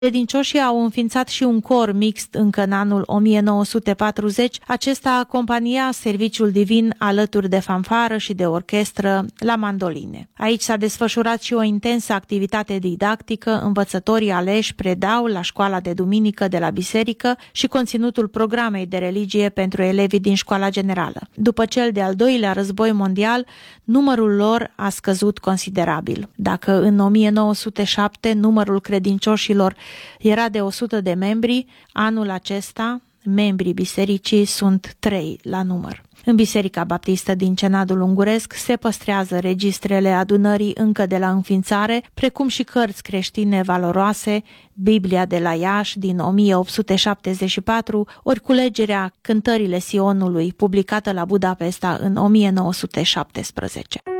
Credincioșii au înființat și un cor mixt încă în anul 1940, acesta acompania serviciul divin alături de fanfară și de orchestră la mandoline. Aici s-a desfășurat și o intensă activitate didactică, învățătorii aleși predau la școala de duminică de la biserică și conținutul programei de religie pentru elevii din școala generală. După cel de-al doilea război mondial, numărul lor a scăzut considerabil. Dacă în 1907 numărul credincioșilor era de 100 de membri, anul acesta membrii bisericii sunt 3 la număr. În Biserica Baptistă din Cenadul Unguresc se păstrează registrele adunării încă de la înființare, precum și cărți creștine valoroase, Biblia de la Iași din 1874, ori culegerea Cântările Sionului, publicată la Budapesta în 1917.